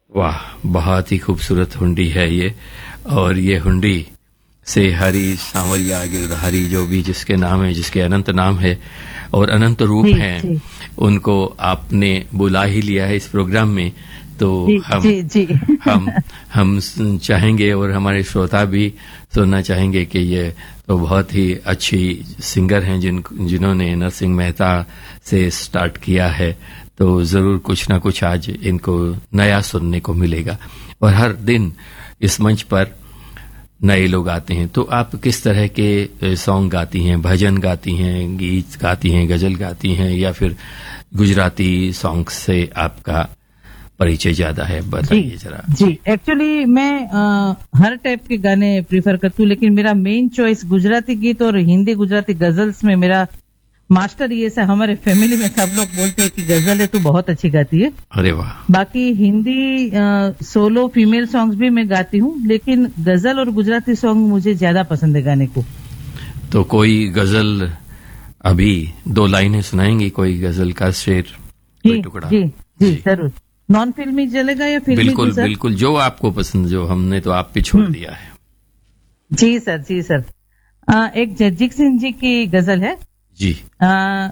वाह, बहुत ही खूबसूरत हुंडी है ये। और ये हुंडी से हरि सांवरिया गिरधारी जो भी जिसके नाम है, जिसके अनंत नाम है और अनंत रूप हैं, उनको आपने बुला ही लिया है इस प्रोग्राम में। तो हम चाहेंगे और हमारे श्रोता भी सुनना चाहेंगे कि ये तो बहुत ही अच्छी सिंगर हैं जिन्होंने नरसिंह मेहता से स्टार्ट किया है। तो जरूर कुछ ना कुछ आज इनको नया सुनने को मिलेगा। और हर दिन इस मंच पर नए लोग आते हैं। तो आप किस तरह के सॉन्ग गाती हैं? भजन गाती हैं, गीत गाती हैं, गजल गाती हैं, या फिर गुजराती सॉन्ग से आपका परिचय ज्यादा है? बताइए जरा। जी, एक्चुअली मैं हर टाइप के गाने प्रीफर करती हूँ, लेकिन मेरा मेन चॉइस गुजराती गीत और हिंदी गुजराती गजल्स में मेरा मास्टर ये है। हमारे फैमिली में सब लोग बोलते हैं कि गजल है तो बहुत अच्छी गाती है। अरे वाह। बाकी हिंदी सोलो फीमेल सॉन्ग्स भी मैं गाती हूँ, लेकिन गजल और गुजराती सॉन्ग मुझे ज्यादा पसंद है गाने को। तो कोई गजल अभी 2 लाइनें सुनाएंगी? कोई गजल का शेर, कोई टुकड़ा? जी जी जरूर। नॉन फिल्मी चलेगा या फिल्मी? बिल्कुल बिल्कुल, जो आपको पसंद, जो हमने तो आप पे छोड़ दिया है। जी सर, जी सर। एक जगजीत सिंह जी की गजल है। जी।